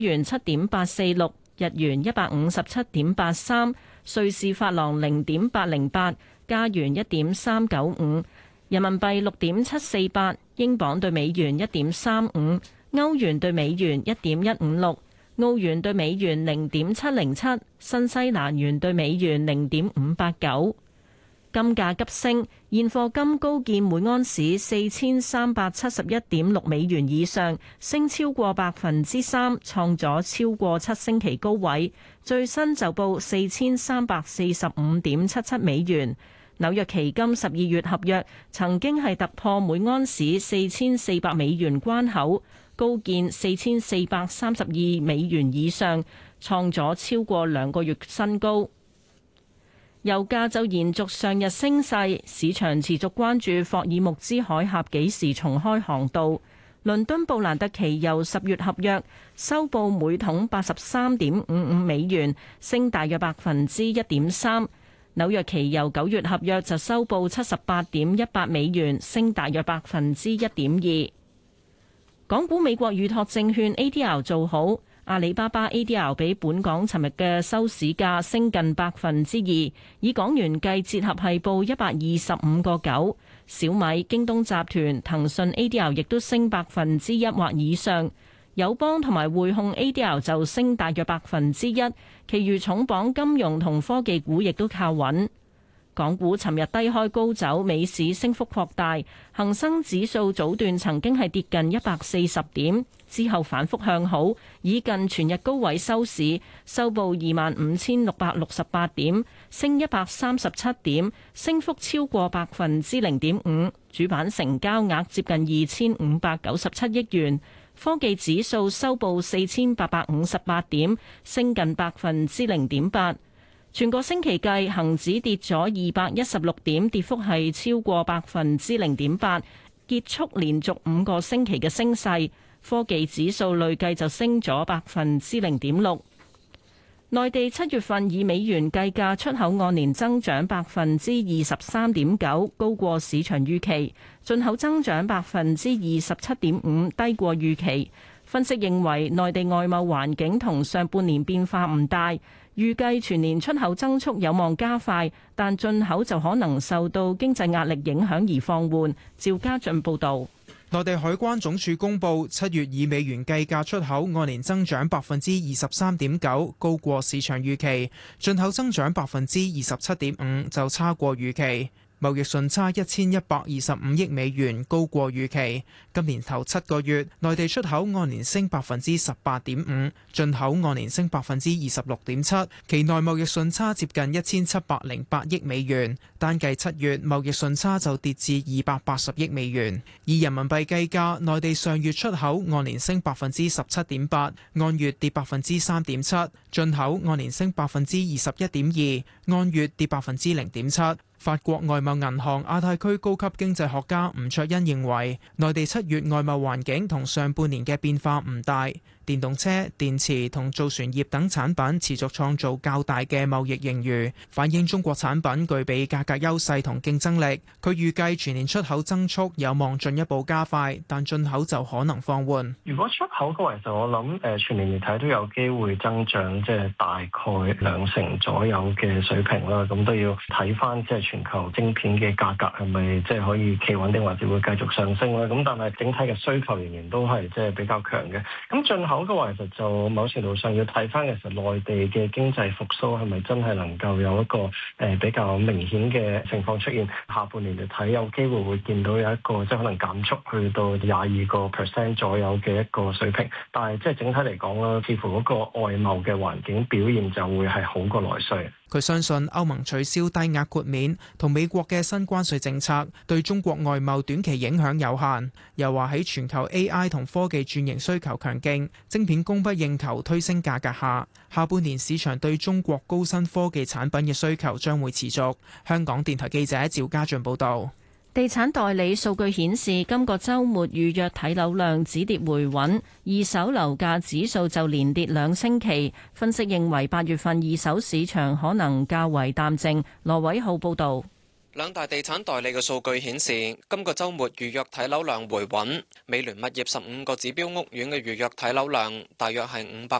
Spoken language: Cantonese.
元7.846，日元157.83，瑞士法郎0.808，加元1.395，人民幣6.748，英鎊對美元1.35，歐元對美元1.156，澳元對美元0.707，新西蘭元對美元0.589。金價急升，現貨金高見每安士4371.6美元以上，升超過3%，創咗超過7星期高位。最新就報4345.77美元。紐約期金12月合約曾經係突破每安士4400美元關口，高見4432美元以上，創咗超過2個月新高。油價就延續上日升勢，市場持續關注霍爾木茲海峽幾時重開航道。倫敦布蘭特期油10月合約收報每桶83.55美元，升大約1.3%。紐約期油9月合約就收報78.18美元，升大約1.2%。港股美國預託證券 ADR 做好。阿里巴巴 ADR 比本港尋日嘅收市價升近2%，以港元計折合係報125.9。小米、京東集團、騰訊 ADR 亦都升1%或以上，友邦同埋匯控 ADR 就升大約1%，其餘重磅金融同科技股亦都靠穩。港股尋日低開高走，美市升幅擴大，恒生指數早段曾經係跌近140點，之後反覆向好，以近全日高位收市，收報25,668點，升137點，升幅超過0.5%。主板成交額接近2597億元，科技指數收報4858點，升近0.8%。全個星期計，恒指跌咗216點，跌幅係超過0.8%，結束連續5個星期嘅升勢。科技指數累計就升咗0.6%。內地7月份以美元計價出口按年增長23.9%，高過市場預期；進口增長27.5%，低過預期。分析認為，內地外貿環境同上半年變化唔大。預計全年出口增速有望加快，但進口就可能受到經濟壓力影響而放緩。趙家俊報導。 內地海關總署公佈7月以美元計價出口按年增長23.9%，高過市場預期；進口增長27.5%，就差過預期。貿易順差1125億美元，高過預期。今年頭7個月，內地出口按年升18.5%，進口按年升26.7%，期內貿易順差接近1708億美元。單計7月貿易順差就跌至280億美元。以人民幣計價，內地上月出口按年升17.8%，按月跌3.7%；進口按年升21.2%，按月跌0.7%。法國外貿銀行亞太區高級經濟學家吳卓恩認為，內地7月外貿環境同上半年嘅變化唔大，電動車、電池同造船業等產品持續創造較大嘅貿易盈餘，反映中國產品具備價格優勢同競爭力。佢預計全年出口增速有望進一步加快，但進口就可能放緩。 如果出口嘅話，其實我諗全年嚟睇都有機會增長，即係大概2成左右嘅水平啦。咁都要睇翻即係全球晶片嘅價格係咪即係可以企穩定，或者會繼續上升啦。咁但係整體嘅需求仍然都係即係比較強嘅。咁進口嘅話，其實就某程度上要睇翻其實內地嘅經濟復甦係咪真係能夠有一個比較明顯嘅情況出現。下半年嚟睇，有機會會見到有一個即係可能減速去到22% 左右嘅一個水平。但係即係整體嚟講啦，似乎嗰個外貿嘅環境表現就會係好過內需。 佢相信歐盟取消低額豁免同美國嘅新關稅政策對中國外貿短期影響有限。又話喺全球 AI 同科技轉型需求強勁，晶片供不應求推升價格下，下半年市場對中國高新科技產品嘅需求將會持續。香港電台記者趙家俊報導。 地產代理數據顯示，今個週末預約睇樓量止跌回穩，二手樓價指數就連跌2星期。分析認為8月份二手市場可能較為淡靜。羅偉浩報導。 兩大地產代理嘅數據顯示，今個週末預約睇樓量回穩。美聯物業15個指標屋苑嘅預約睇樓量大約係